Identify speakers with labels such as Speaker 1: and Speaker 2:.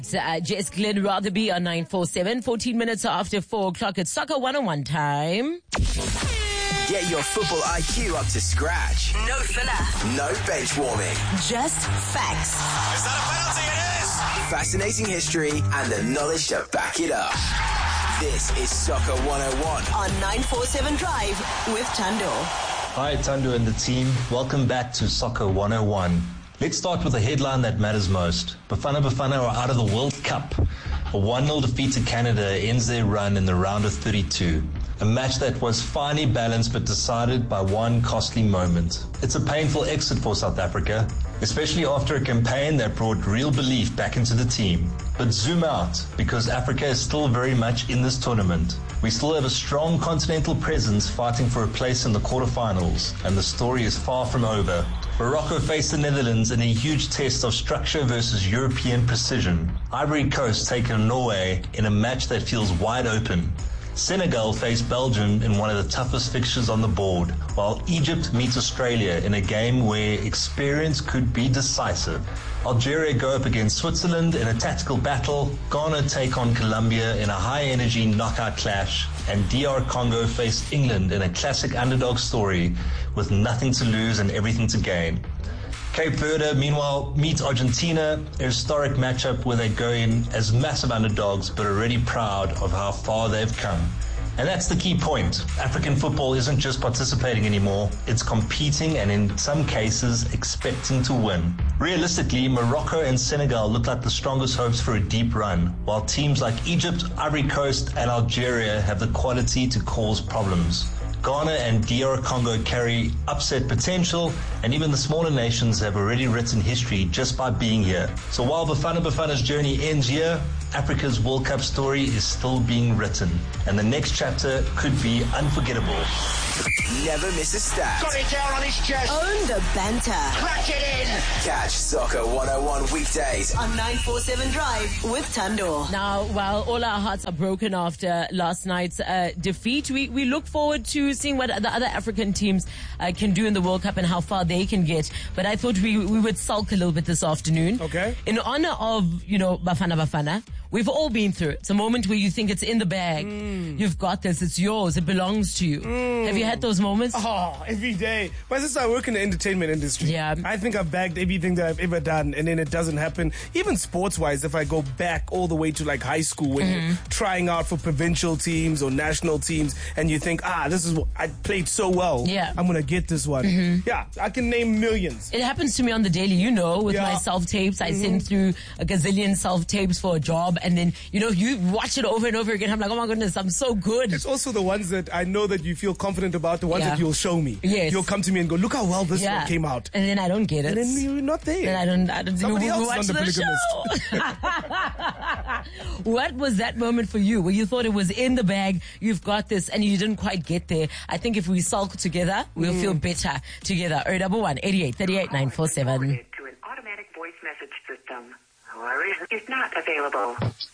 Speaker 1: Jess Glenn Rotherby on 947, 14 minutes after 4 o'clock. It's Soccer 101 time.
Speaker 2: Get your football IQ up to scratch.
Speaker 3: No filler.
Speaker 2: No bench warming.
Speaker 3: Just facts.
Speaker 4: Is that a penalty? It is!
Speaker 2: Fascinating history and the knowledge to back it up. This is Soccer 101
Speaker 3: On 947 Drive with Tando.
Speaker 5: Hi, Tando and the team. Welcome back to Soccer 101. Let's start with the headline that matters most. Bafana Bafana are out of the World Cup. A 1-0 defeat to Canada ends their run in the round of 32. A match that was finely balanced but decided by one costly moment. It's a painful exit for South Africa, especially after a campaign that brought real belief back into the team. But zoom out, because Africa is still very much in this tournament. We still have a strong continental presence fighting for a place in the quarterfinals, and the story is far from over. Morocco faced the Netherlands in a huge test of structure versus European precision. Ivory Coast take on Norway in a match that feels wide open. Senegal face Belgium in one of the toughest fixtures on the board, while Egypt meets Australia in a game where experience could be decisive. Algeria go up against Switzerland in a tactical battle, Ghana take on Colombia in a high-energy knockout clash, and DR Congo face England in a classic underdog story with nothing to lose and everything to gain. Cape Verde, meanwhile, meets Argentina, a historic matchup where they go in as massive underdogs but already proud of how far they've come. And that's the key point. African football isn't just participating anymore, it's competing and in some cases expecting to win. Realistically, Morocco and Senegal look like the strongest hopes for a deep run, while teams like Egypt, Ivory Coast and Algeria have the quality to cause problems. Ghana and DR Congo carry upset potential, and even the smaller nations have already written history just by being here. So while Bafana Bafana's journey ends here, Africa's World Cup story is still being written, and the next chapter could be unforgettable.
Speaker 2: Never miss a stat.
Speaker 4: Got it down on his chest.
Speaker 3: Own the banter.
Speaker 4: Crack it in.
Speaker 2: Catch Soccer 101 weekdays
Speaker 3: On 947 Drive with Tando.
Speaker 1: Now, while all our hearts are broken after last night's defeat, we look forward to seeing what the other African teams can do in the World Cup and how far they can get. But I thought we would sulk a little bit this afternoon.
Speaker 6: Okay.
Speaker 1: In honor of, Bafana Bafana, we've all been through it. It's a moment where you think it's in the bag. You've got this. It's yours. It belongs to you. Have you had those moments?
Speaker 6: Oh, every day. My sister, I work in the entertainment industry.
Speaker 1: Yeah.
Speaker 6: I think I've bagged everything that I've ever done, and then it doesn't happen. Even sports-wise, if I go back all the way to like high school, when you're trying out for provincial teams or national teams, and you think, this is what I played so well.
Speaker 1: Yeah.
Speaker 6: I'm gonna get this one. Yeah, I can name millions.
Speaker 1: It happens to me on the daily, with my self-tapes. I send through a gazillion self-tapes for a job, and then, you watch it over and over again. I'm like, oh my goodness, I'm so good.
Speaker 6: It's also the ones that I know that you feel confident about, the ones that you'll show me.
Speaker 1: Yes.
Speaker 6: You'll come to me and go, look how well this one came out.
Speaker 1: And then I don't get it.
Speaker 6: And then you're not there.
Speaker 1: And I don't
Speaker 6: Somebody else
Speaker 1: watch
Speaker 6: is on the
Speaker 1: show. What was that moment for you where you thought it was in the bag, you've got this, and you didn't quite get there? I think if we sulk together, we'll feel better together. 011 88 38 947.
Speaker 7: To an automatic voice message system. Is not available.